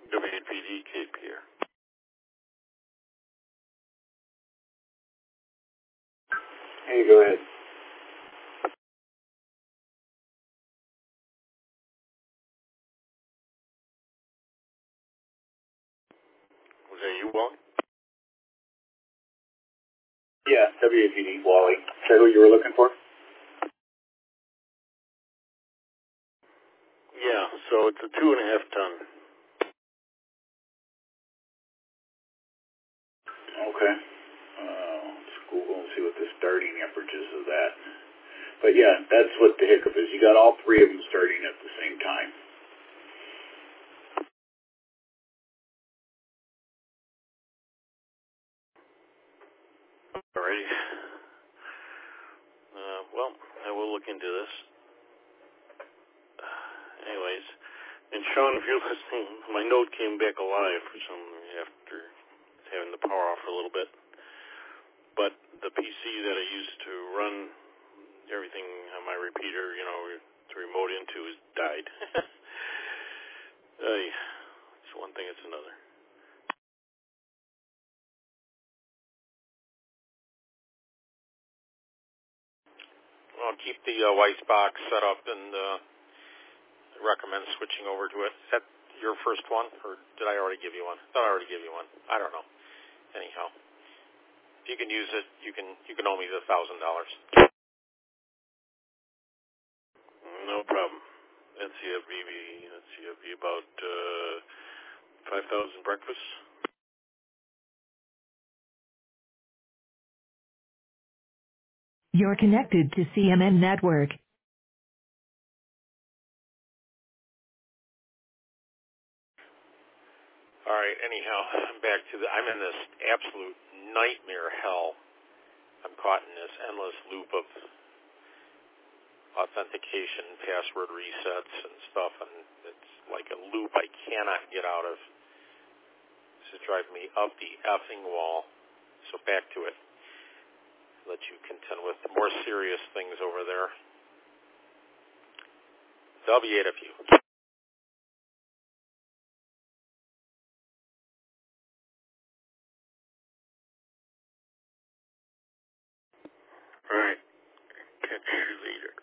WPD Cape here. Hey, go ahead. Was that you, Wally? Yeah, WPD, Wally. Is that who you were looking for? Yeah, so it's a 2.5 ton. Okay. Let's Google and see what the starting average is of that. But yeah, that's what the hiccup is. You got all three of them starting at the same time. Alrighty. Well, I will look into this. Anyways, and Sean, if you're listening, my note came back alive for some after having the power off for a little bit. But the PC that I used to run everything on my repeater, to remote into, has died. It's one thing, it's another. Well, keep the Weiss box set up and recommend switching over to it. Is that your first one, or did I already give you one? I thought I already gave you one. I don't know. Anyhow, if you can use it, you can owe me the $1,000. No problem. NCFB about 5,000 breakfasts. You're connected to CMN Network. All right, anyhow, I'm in this absolute nightmare hell. I'm caught in this endless loop of authentication, password resets and stuff, and it's like a loop I cannot get out of. This is driving me up the effing wall. So back to it. Let you contend with the more serious things over there. There'll be 8 of you. All right. Catch you later.